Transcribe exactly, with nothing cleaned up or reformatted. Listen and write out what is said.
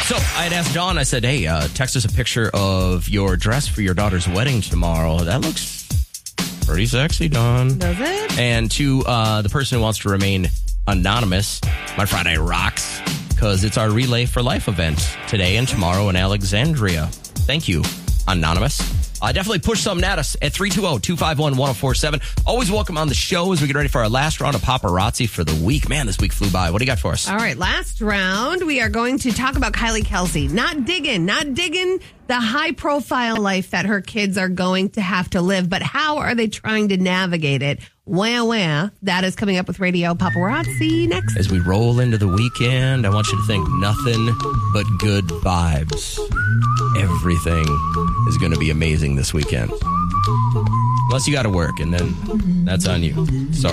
So I had asked Dawn, I said, hey, uh, text us a picture of your dress for your daughter's wedding tomorrow. That looks pretty sexy, Dawn. Does it? And to uh, the person who wants to remain anonymous, my Friday rocks, because it's our Relay for Life event today and tomorrow in Alexandria. Thank you, anonymous. Uh, definitely push something at us at three two zero, two five one, one zero four seven. Always welcome on the show as we get ready for our last round of paparazzi for the week. Man, this week flew by. What do you got for us? All right, last round, we are going to talk about Kylie Kelsey. Not digging, not digging the high-profile life that her kids are going to have to live, but how are they trying to navigate it? Wah, wah. That is coming up with Radio Paparazzi next. As we roll into the weekend, I want you to think nothing but good vibes. Everything is going to be amazing this weekend. Unless you got to work, and then that's on you. Sorry.